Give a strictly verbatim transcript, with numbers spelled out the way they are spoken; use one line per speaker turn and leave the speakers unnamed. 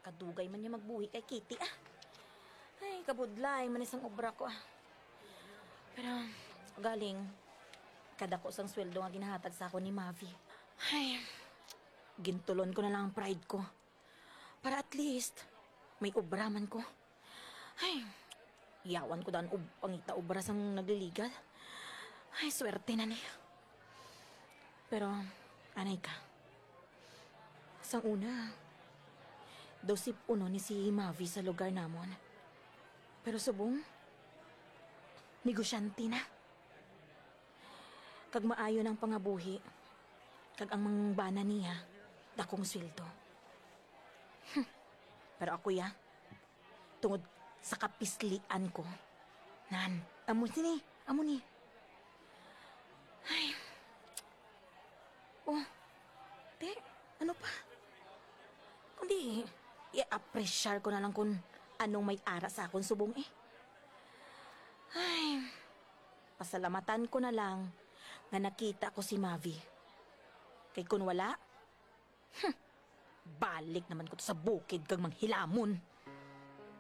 Kadugay man niya magbuhi kay Kitty ah. Ay, kabudlay man isang obra ko ah. Pero, galing, kada ko sang sweldo nga ginahatag sa ako ni Mavi. Ay, gintulon ko na lang ang pride ko. Para at least, may obra man ko. Ay, iyawan ko daan ob pangita obra sang nagliligal. Ay, swerte na niya. Pero, anay ka. Sang una, dosip uno ni si Mavi sa lugar namon. Pero subong, negosyante na. Kag maayo ng pangabuhi, kag ang mangbana niya, dakong sweldo. Hm. Pero ako ya, tungod sa kapislian ko, nan, amo ni, amo ni. Ay, oh, te, ano pa? Kundi, i-appreciate ko na lang kung anong may ara sa akong subong eh. Ay, pasalamatan ko na lang nga nakita ko si Mavi. Kay kun wala, hm, balik naman ko to sa bukid kag manghilamon.